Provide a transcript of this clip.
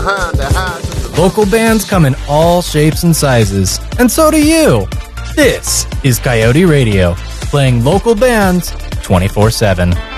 behind the highs. Local bands come in all shapes and sizes, and so do you. This is Coyote Radio, playing local bands 24/7.